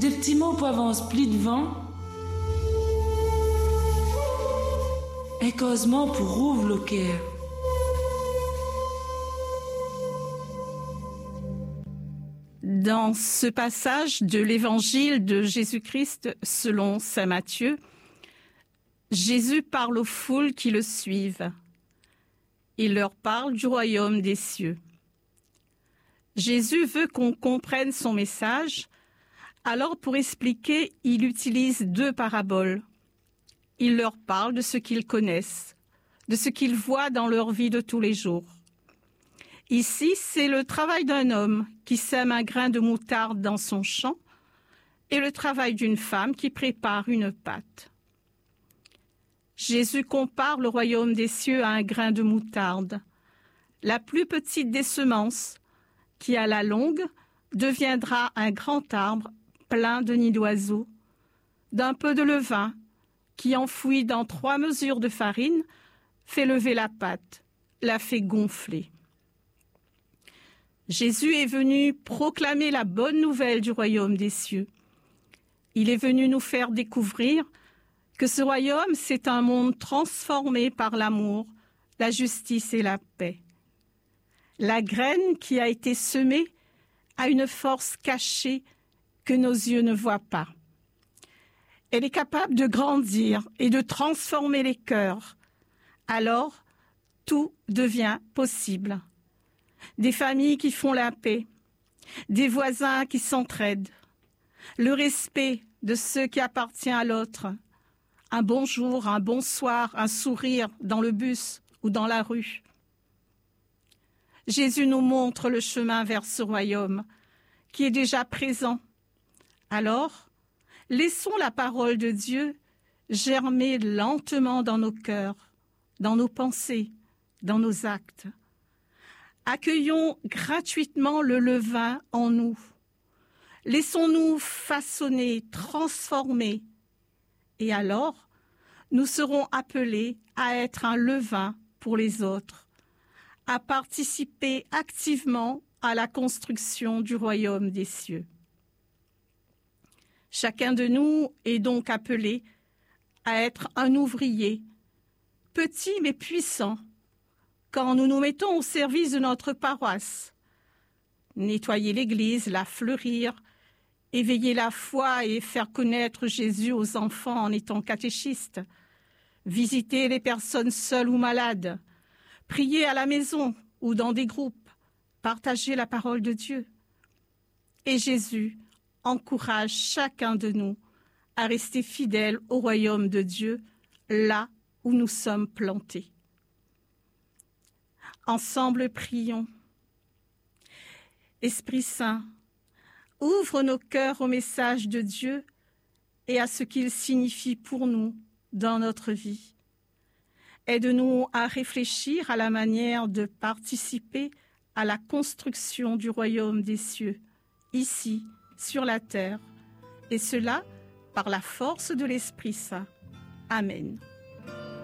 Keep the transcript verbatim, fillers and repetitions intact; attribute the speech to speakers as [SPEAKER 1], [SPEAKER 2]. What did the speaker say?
[SPEAKER 1] des petits mots pour avance pli devant, et causement pour rouvre le cœur.
[SPEAKER 2] Dans ce passage de l'évangile de Jésus-Christ selon saint Matthieu, Jésus parle aux foules qui le suivent. Il leur parle du royaume des cieux. Jésus veut qu'on comprenne son message, alors pour expliquer, il utilise deux paraboles. Il leur parle de ce qu'ils connaissent, de ce qu'ils voient dans leur vie de tous les jours. Ici, c'est le travail d'un homme qui sème un grain de moutarde dans son champ et le travail d'une femme qui prépare une pâte. Jésus compare le royaume des cieux à un grain de moutarde, la plus petite des semences, qui à la longue deviendra un grand arbre plein de nids d'oiseaux, d'un peu de levain qui, enfoui dans trois mesures de farine, fait lever la pâte, la fait gonfler. Jésus est venu proclamer la bonne nouvelle du royaume des cieux. Il est venu nous faire découvrir que ce royaume, c'est un monde transformé par l'amour, la justice et la paix. La graine qui a été semée a une force cachée que nos yeux ne voient pas. Elle est capable de grandir et de transformer les cœurs. Alors, tout devient possible. Des familles qui font la paix, des voisins qui s'entraident, le respect de ce qui appartient à l'autre, un bonjour, un bonsoir, un sourire dans le bus ou dans la rue. Jésus nous montre le chemin vers ce royaume qui est déjà présent. Alors, laissons la parole de Dieu germer lentement dans nos cœurs, dans nos pensées, dans nos actes. Accueillons gratuitement le levain en nous. Laissons-nous façonner, transformer. Et alors, nous serons appelés à être un levain pour les autres, à participer activement à la construction du royaume des cieux. Chacun de nous est donc appelé à être un ouvrier, petit mais puissant, quand nous nous mettons au service de notre paroisse. Nettoyer l'église, la fleurir, éveiller la foi et faire connaître Jésus aux enfants en étant catéchistes, visiter les personnes seules ou malades, prier à la maison ou dans des groupes, partager la parole de Dieu. Et Jésus encourage chacun de nous à rester fidèle au royaume de Dieu, là où nous sommes plantés. Ensemble, prions. Esprit Saint, ouvre nos cœurs au message de Dieu et à ce qu'il signifie pour nous dans notre vie. Aide-nous à réfléchir à la manière de participer à la construction du royaume des cieux, ici, sur la terre, et cela par la force de l'Esprit Saint. Amen.